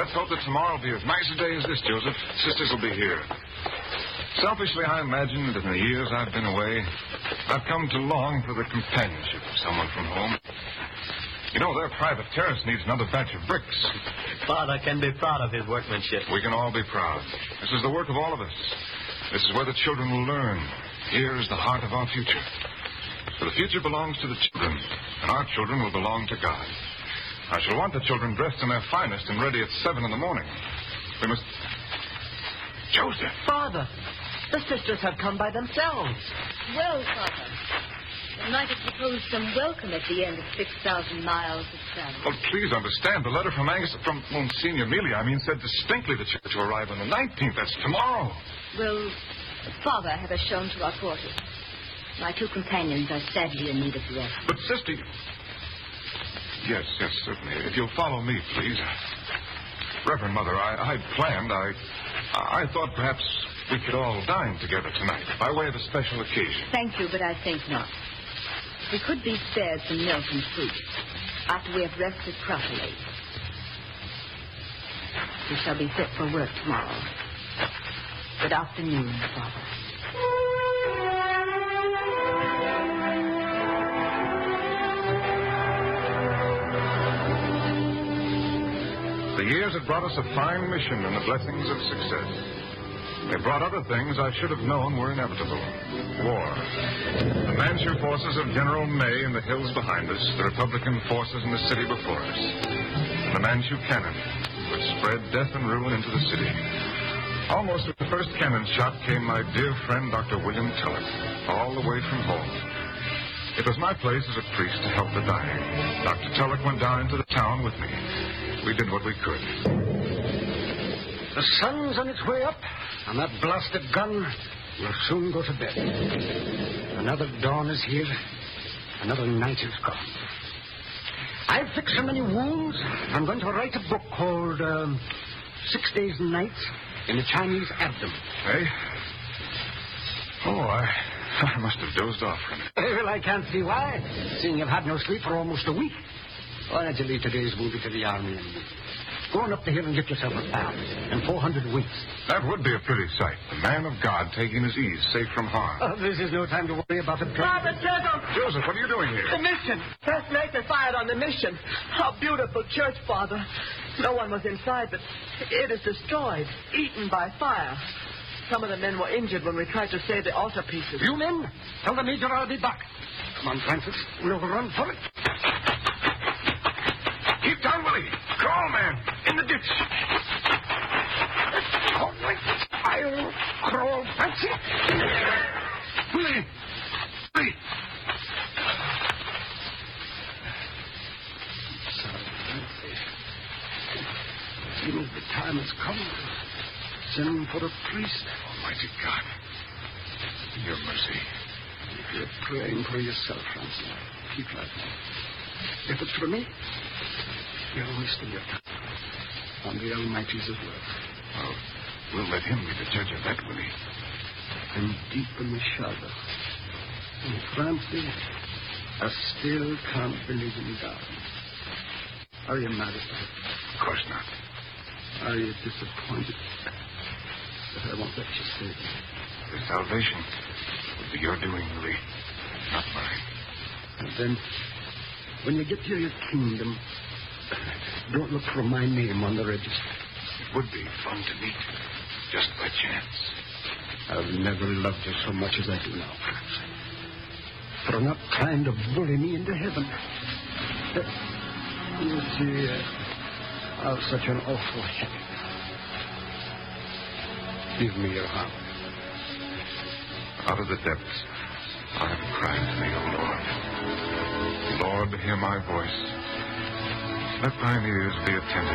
Let's hope that tomorrow will be as nice a day as this, Joseph. Sisters will be here. Selfishly, I imagine that in the years I've been away, I've come to long for the companionship of someone from home. You know, their private terrace needs another batch of bricks. Father can be proud of his workmanship. We can all be proud. This is the work of all of us. This is where the children will learn. Here is the heart of our future. For the future belongs to the children, and our children will belong to God. I shall want the children dressed in their finest and ready at 7 in the morning. We must... Joseph! Father, the sisters have come by themselves. Well, Father, they might have proposed some welcome at the end of 6,000 miles of travel. Well, please understand, the letter from Monsignor Mealy, said distinctly that you're to arrive on the 19th. That's tomorrow. Well, Father had us shown to our quarters. My two companions are sadly in need of rest. But, sister... Yes, certainly. If you'll follow me, please. Reverend Mother, I'd planned, I thought perhaps we could all dine together tonight, by way of a special occasion. Thank you, but I think not. We could be spared some milk and fruit after we have rested properly. We shall be fit for work tomorrow. Good afternoon, Father. The years had brought us a fine mission and the blessings of success. They brought other things I should have known were inevitable. War. The Manchu forces of General May in the hills behind us, the Republican forces in the city before us, and the Manchu cannon, which spread death and ruin into the city. Almost with the first cannon shot came my dear friend, Dr. William Tulloch, all the way from home. It was my place as a priest to help the dying. Dr. Tulloch went down into the town with me. We did what we could. The sun's on its way up, and that blasted gun will soon go to bed. Another dawn is here. Another night is gone. I've fixed so many wounds, I'm going to write a book called 6 Days and Nights in the Chinese Abdomen. Hey? Oh, I must have dozed off from it. Well, I can't see why, seeing you've had no sleep for almost a week. Why don't you leave today's movie to the army and go on up the hill and get yourself a bath and 400 winks. That would be a pretty sight. The man of God taking his ease, safe from harm. Oh, this is no time to worry about the Father, Joseph, what are you doing here? the mission. Last night they fired on the mission. How beautiful church, Father. No one was inside, but it is destroyed, eaten by fire. Some of the men were injured when we tried to save the altarpieces. You men, tell the Major I'll be back. Come on, Francis. We'll run for it. Keep down, Willie. Crawl, man. In the ditch. All right. I'll crawl, Fancy. Willie. Willie. Sorry, Fancy. Seems the time has come to send for a priest. Almighty God. Your mercy. If you're praying for yourself, Francis, keep like that. If it's for me, you're wasting your time. On the Almighty's at work. Well, we'll let him be the judge of that, Willie. I'm deep in the shadow. And Francis, I still can't believe in God. Are you mad at me? Of course not. Are you disappointed that I won't let you stay there? The salvation would be your doing, Willie, not mine. And then, when you get to your kingdom, don't look for my name on the register. It would be fun to meet, just by chance. I've never loved you so much as I do now, Francis. For not trying to bully me into heaven. You see, I've such an awful headache. Give me your hand. Out of the depths, I have cried to thee, O Lord. Lord, hear my voice. Let thine ears be attentive